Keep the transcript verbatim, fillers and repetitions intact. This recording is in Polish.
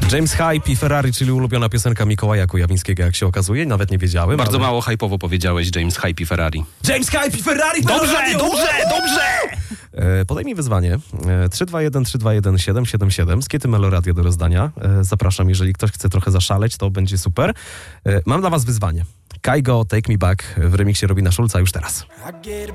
James Hype i Ferrari, czyli ulubiona piosenka Mikołaja Kujawińskiego, jak się okazuje. Nawet nie wiedziałem. Bardzo ale... mało hype'owo powiedziałeś James Hype i Ferrari. James Hype i Ferrari! Dobrze, Radio! dobrze, dobrze! E, podejmij wyzwanie. E, trzy dwa jeden trzy dwa jeden siedem siedem siedem. Skiety Meloradio do rozdania. E, zapraszam, jeżeli ktoś chce trochę zaszaleć, to będzie super. E, mam dla was wyzwanie. Kaigo, Take Me Back w remiksie Robina Schulza już teraz.